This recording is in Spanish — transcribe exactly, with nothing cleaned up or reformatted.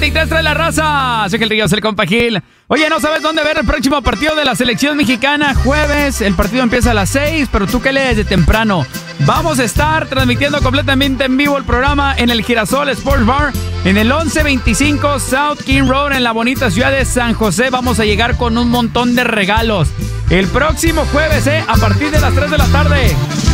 siete y tres trae la raza. Soy Gil Ríos, el compa Gil. Oye, ¿no sabes dónde ver el próximo partido de la selección mexicana? Jueves, el partido empieza a las seis, pero tú qué lees de temprano. Vamos a estar transmitiendo completamente en vivo el programa en el Girasol Sports Bar, en el once veinticinco South King Road, en la bonita ciudad de San José. Vamos a llegar con un montón de regalos. El próximo jueves, ¿eh? A partir de las tres de la tarde.